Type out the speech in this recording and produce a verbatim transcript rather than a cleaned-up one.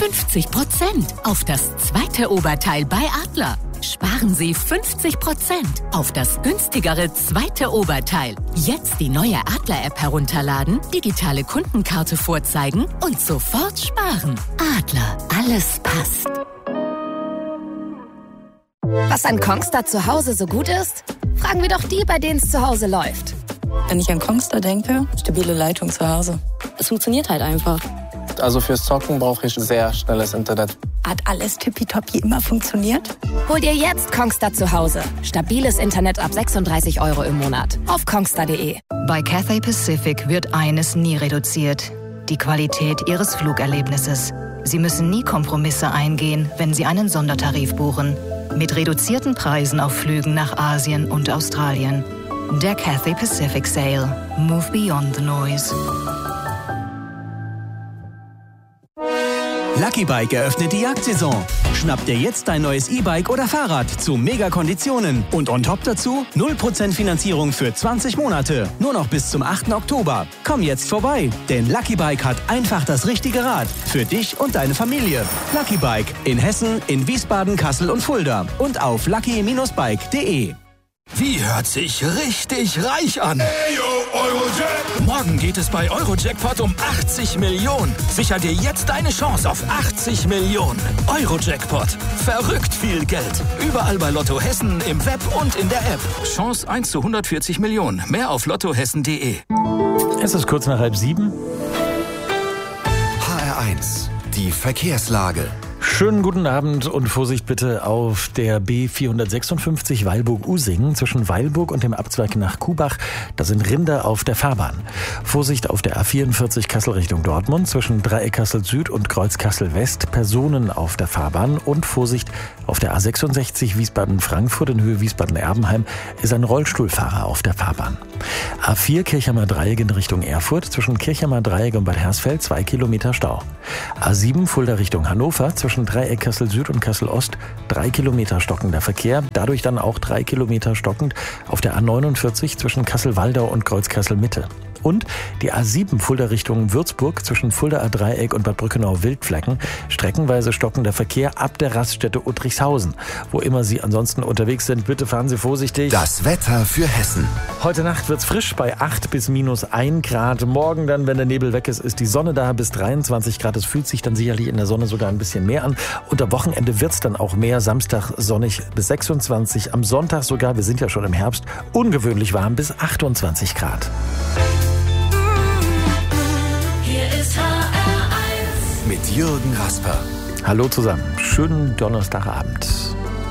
fünfzig Prozent auf das zweite Oberteil bei Adler. Sparen Sie fünfzig Prozent auf das günstigere zweite Oberteil. Jetzt die neue Adler-App herunterladen, digitale Kundenkarte vorzeigen und sofort sparen. Adler, alles passt. Was an Kongstar zu Hause so gut ist? Fragen wir doch die, bei denen es zu Hause läuft. Wenn ich an Kongstar denke, stabile Leitung zu Hause. Es funktioniert halt einfach. Also fürs Zocken brauche ich sehr schnelles Internet. Hat alles tippitoppi immer funktioniert? Hol dir jetzt Kongstar zu Hause. Stabiles Internet ab sechsunddreißig Euro im Monat. Auf kongstar punkt de. Bei Cathay Pacific wird eines nie reduziert: die Qualität Ihres Flugerlebnisses. Sie müssen nie Kompromisse eingehen, wenn Sie einen Sondertarif buchen. Mit reduzierten Preisen auf Flügen nach Asien und Australien. Der Cathay Pacific Sale. Move beyond the noise. Lucky Bike eröffnet die Jagdsaison. Schnapp dir jetzt dein neues E-Bike oder Fahrrad zu Mega-Konditionen. Und on top dazu null Prozent Finanzierung für zwanzig Monate. Nur noch bis zum achten Oktober. Komm jetzt vorbei, denn Lucky Bike hat einfach das richtige Rad. Für dich und deine Familie. Lucky Bike in Hessen, in Wiesbaden, Kassel und Fulda. Und auf lucky Bindestrich bike punkt de. Wie hört sich richtig reich an? Hey, yo, Eurojack. Morgen geht es bei Eurojackpot um achtzig Millionen. Sicher dir jetzt deine Chance auf achtzig Millionen. Eurojackpot. Verrückt viel Geld. Überall bei Lotto Hessen, im Web und in der App. Chance eins zu hundertvierzig Millionen. Mehr auf lottohessen punkt de. Es ist kurz nach halb sieben. H R eins. Die Verkehrslage. Schönen guten Abend und Vorsicht bitte auf der B vierhundertsechsundfünfzig Weilburg-Usingen zwischen Weilburg und dem Abzweig nach Kubach. Da sind Rinder auf der Fahrbahn. Vorsicht auf der A vierundvierzig Kassel Richtung Dortmund zwischen Dreieck Kassel Süd und Kreuz Kassel West. Personen auf der Fahrbahn. Und Vorsicht auf der A sechsundsechzig Wiesbaden-Frankfurt in Höhe Wiesbaden-Erbenheim ist ein Rollstuhlfahrer auf der Fahrbahn. A vier Kirchheimer Dreieck in Richtung Erfurt zwischen Kirchheimer Dreieck und Bad Hersfeld zwei Kilometer Stau. A sieben Fulda Richtung Hannover zwischen Dreieck Kassel Süd und Kassel Ost drei Kilometer stockender Verkehr, dadurch dann auch drei Kilometer stockend auf der A neunundvierzig zwischen Kassel-Waldau und Kreuz Kassel Mitte. Und die A sieben Fulda Richtung Würzburg zwischen Fulda A Dreieck und Bad Brückenau-Wildflecken streckenweise stockender Verkehr ab der Raststätte Uttrichshausen. Wo immer Sie ansonsten unterwegs sind, bitte fahren Sie vorsichtig. Das Wetter für Hessen. Heute Nacht wird's frisch bei acht bis minus ein Grad. Morgen dann, wenn der Nebel weg ist, ist die Sonne da bis dreiundzwanzig Grad. Es fühlt sich dann sicherlich in der Sonne sogar ein bisschen mehr an. Und am Wochenende wird's dann auch mehr. Samstag sonnig bis sechsundzwanzig. Am Sonntag sogar, wir sind ja schon im Herbst, ungewöhnlich warm bis achtundzwanzig Grad. Mit Jürgen Rasper. Hallo zusammen. Schönen Donnerstagabend.